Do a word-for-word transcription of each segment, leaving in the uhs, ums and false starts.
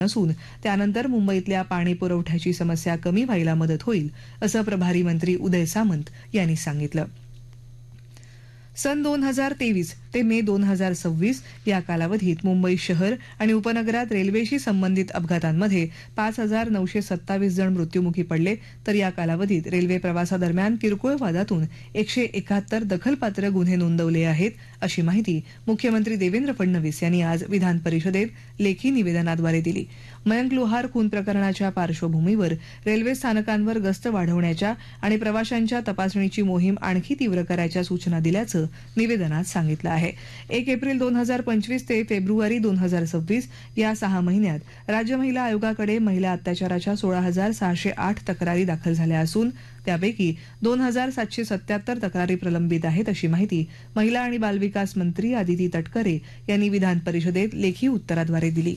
नसून त्यानंतर मुंबईतल्या पाणी पुरवठ्याची समस्या कमी व्हायला मदत होईल असं प्रभारी मंत्री उदय सामंत यांनी सांगितलं. सन दोन हजार तेवीस ते मे दोन हजार सव्वीस या कालावधीत मुंबई शहर आणि उपनगरात रेल्वेशी संबंधित अपघातांमध्ये पाच हजार नऊशे सत्तावीस जण मृत्युमुखी पडले, तर या कालावधीत रेल्वे प्रवासादरम्यान किरकोळ वादातून एकशे एकाहत्तर दखलपात्र गुन्हे नोंदवले आहेत, अशी माहिती मुख्यमंत्री देवेंद्र फडणवीस यांनी आज विधान परिषदेत लेखी निवेदनाद्वारे दिली. मयंक लोहार खून प्रकरणाच्या पार्श्वभूमीवर रेल्वे स्थानकांवर गस्त वाढवण्याच्या आणि प्रवाशांच्या तपासणीची मोहीम आणखी तीव्र करायच्या सूचना दिल्याचं निवेदनात सांगितलं आहे. एक एप्रिल दोन हजार पंचवीस ते फेब्रुवारी दोन हजार सव्वीस या सहा महिन्यात राज्य महिला आयोगाकडे महिला अत्याचाराच्या सोळा हजार सहाशे आठ तक्रारी दाखल झाल्या असून त्यापैकी दोन हजार सातशे सत्याहत्तर तक्रारी प्रलंबित आहेत, अशी माहिती महिला आणि बालविकास मंत्री आदिती तटकरे यांनी विधान परिषदेत लेखी उत्तराद्वारे दिली.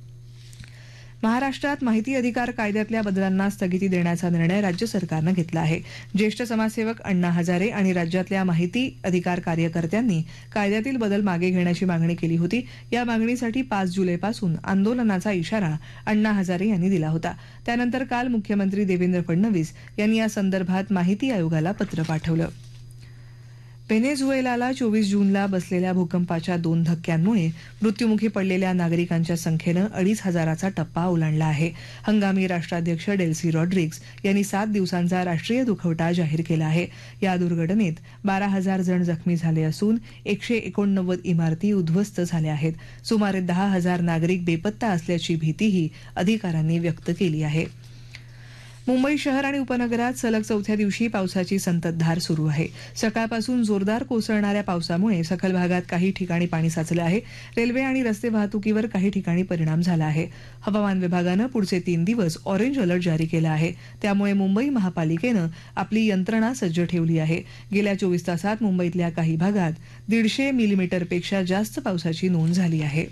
महाराष्ट्रात माहिती अधिकार कायद्यातल्या बदलांना स्थगिती देण्याचा निर्णय राज्य सरकारनं घेतला आहे. ज्येष्ठ समाजसेवक अण्णा हजारे आणि राज्यातल्या माहिती अधिकार कार्यकर्त्यांनी कायद्यातील बदल मागे घेण्याची मागणी केली होती. या मागणीसाठी पाच जुलैपासून आंदोलनाचा इशारा अण्णा हजारे यांनी दिला होता. त्यानंतर काल मुख्यमंत्री देवेंद्र फडणवीस यांनी या संदर्भात माहिती आयोगाला पत्र पाठवलं. व्हेनेझुएलाला चोवीस जूनला बसलेल्या भूकंपाच्या दोन धक्क्यांमुळे मृत्युमुखी पडलेल्या नागरिकांच्या संख्येनं अडीच हजाराचा टप्पा ओलांडला आहे. हंगामी राष्ट्राध्यक्ष डेल्सी रॉड्रिग्स यांनी सात दिवसांचा राष्ट्रीय दुखवटा जाहीर केला आहे. या दुर्घटनेत बारा हजार जण जखमी झाले असून एकशे एकोणनव्वद इमारती उद्ध्वस्त झाल्या आहेत. सुमारे दहा हजार नागरिक बेपत्ता असल्याची भीतीही अधिकाऱ्यांनी व्यक्त केली आहे. मुंबई शहर आणि उपनगरात सलग चौथ्या दिवशी पावसाची संततधार सुरू आहे. सकाळपासून जोरदार कोसळणाऱ्या पावसामुळे सखल भागात काही ठिकाणी पाणी साचलं आहे. रेल्वे आणि रस्ते वाहतुकीवर काही ठिकाणी परिणाम झाला आहे. हवामान विभागानं पुढचे तीन दिवस ऑरेंज अलर्ट जारी केला आहे. त्यामुळे मुंबई महापालिकेनं आपली यंत्रणा सज्ज ठेवली आहे. गेल्या चोवीस तासात मुंबईतल्या काही भागात दीडशे मिलीमीटरपेक्षा जास्त पावसाची नोंद झाली आहे.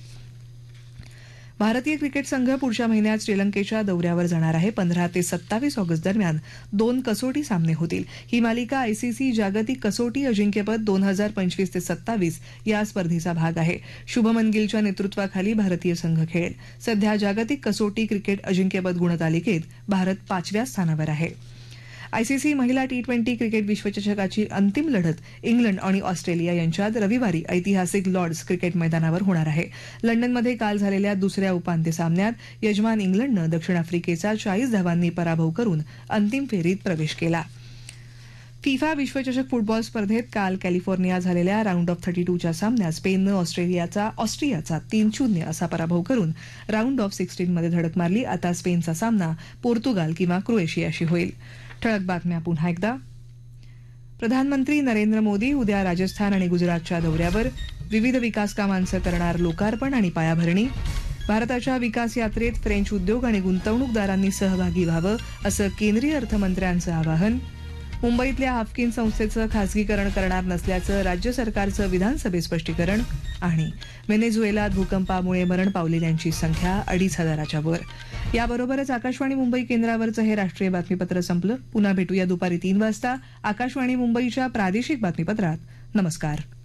भारतीय क्रिकेट संघ पुढच्या महिन्यात श्रीलंकेच्या दौऱ्यावर जाणार आहे. पंधरा ते सत्तावीस ऑगस्ट दरम्यान दोन कसोटी सामने होतील. ही मालिका आयसीसी जागतिक कसोटी अजिंक्यपद दोन हजार पंचवीस ते सत्तावीस या स्पर्धेचा भाग आहे. शुभमन गिलच्या नेतृत्वाखाली भारतीय संघ खेळेल. सध्या जागतिक कसोटी क्रिकेट अजिंक्यपद गुणतालिकेत भारत पाचव्या स्थानावर आहे. आयसीसी महिला टी ट्वेंटी क्रिकेट विश्वचषकाची अंतिम लढत इंग्लंड आणि ऑस्ट्रेलिया यांच्यात रविवारी ऐतिहासिक लॉर्ड्स क्रिकेट मैदानावर होणार आहे. लंडनमध्ये काल झालेल्या दुसऱ्या उपांत्य सामन्यात यजमान इंग्लंडनं दक्षिण आफ्रिकेचा चाळीस धावांनी पराभव करून अंतिम फेरीत प्रवेश केला. फिफा विश्वचषक फुटबॉल स्पर्धेत काल कॅलिफोर्निया झालेल्या राऊंड ऑफ थर्टी टूच्या सामन्यात स्पेननं ऑस्ट्रेलियाचा ऑस्ट्रियाचा तीन शून्य असा पराभव करून राऊंड ऑफ सिक्स्टीनमध्ये धडक मारली. आता स्पेनचा सामना पोर्तुगाल किंवा क्रोएशियाशी होईल. ठळक बातम्या पुन्हा एकदा. प्रधानमंत्री नरेंद्र मोदी उद्या राजस्थान आणि गुजरातच्या दौऱ्यावर. विविध विकास कामांचं करणार लोकार्पण आणि पायाभरणी. भारताच्या विकास यात्रेत फ्रेंच उद्योग आणि गुंतवणूकदारांनी सहभागी व्हावं असं केंद्रीय अर्थमंत्र्यांचं आवाहन. मुंबईतल्या हाफकिन संस्थेचं खासगीकरण करणार नसल्याचं राज्य सरकारचं विधानसभेत स्पष्टीकरण. आणि व्हेनेझुएलात भूकंपामुळे मरण पावलेल्यांची संख्या अडीच हजाराच्या वर. याबरोबरच आकाशवाणी मुंबई केंद्रावरचं हे राष्ट्रीय बातमीपत्र संपलं. पुन्हा भेटूया दुपारी तीन वाजता आकाशवाणी मुंबईच्या प्रादेशिक बातमीपत्रात. नमस्कार.